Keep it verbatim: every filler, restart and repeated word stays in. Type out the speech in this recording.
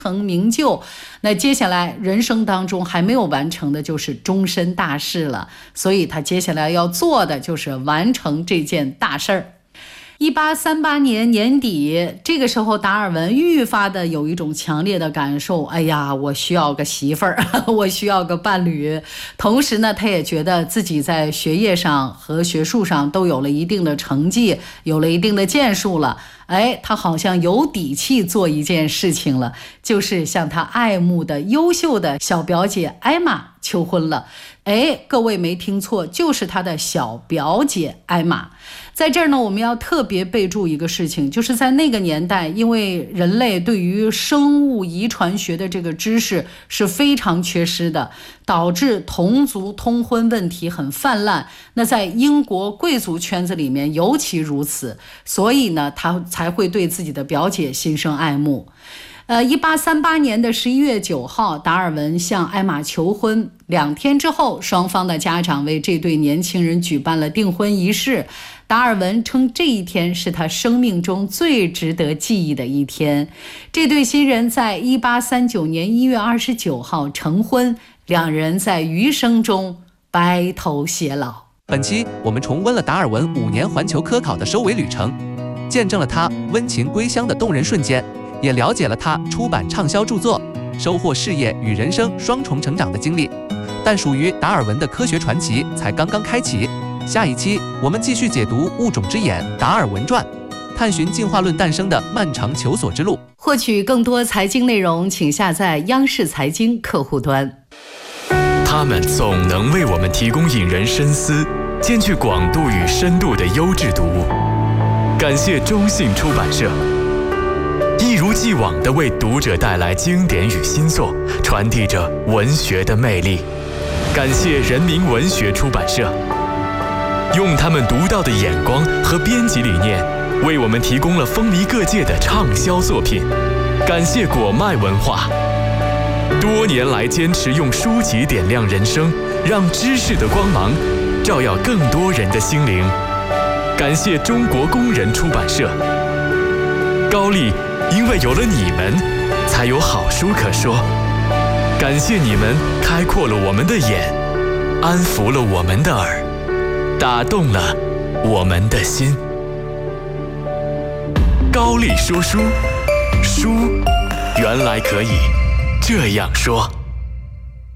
成名就，那接下来人生当中还没有完成的就是终身大事了，所以他接下来要做的就是完成这件大事儿。一八三八年年底，这个时候达尔文愈发的有一种强烈的感受，哎呀，我需要个媳妇儿，我需要个伴侣。同时呢，他也觉得自己在学业上和学术上都有了一定的成绩，有了一定的建树了。哎，他好像有底气做一件事情了，就是向他爱慕的优秀的小表姐艾玛求婚了。哎，各位没听错，就是他的小表姐艾玛。在这儿呢，我们要特别备注一个事情，就是在那个年代，因为人类对于生物遗传学的这个知识是非常缺失的，导致同族通婚问题很泛滥。那在英国贵族圈子里面尤其如此，所以呢，他才会对自己的表姐心生爱慕。呃，一八三八年的十一月九号，达尔文向艾玛求婚。两天之后，双方的家长为这对年轻人举办了订婚仪式。达尔文称这一天是他生命中最值得记忆的一天。这对新人在一八三九年一月二十九号成婚，两人在余生中白头偕老。 本期我们重温了达尔文五年环球科考的收尾旅程，见证了他温情归乡的动人瞬间，也了解了他出版畅销著作、收获事业与人生双重成长的经历。但属于达尔文的科学传奇才刚刚开启。下一期我们继续解读《物种之眼》达尔文传，探寻进化论诞生的漫长求索之路。 获取更多财经内容，请下载央视财经客户端。 他们总能为我们提供引人深思、兼具广度与深度的优质读物。感谢中信出版社，一如既往地为读者带来经典与新作，传递着文学的魅力。感谢人民文学出版社，用他们独到的眼光和编辑理念，为我们提供了风靡各界的畅销作品。感谢果麦文化，多年来坚持用书籍点亮人生，让知识的光芒照耀更多人的心灵。感谢中国工人出版社，高丽因为有了你们，才有好书可说。感谢你们开阔了我们的眼，安抚了我们的耳，打动了我们的心。高丽说书，书原来可以这样说。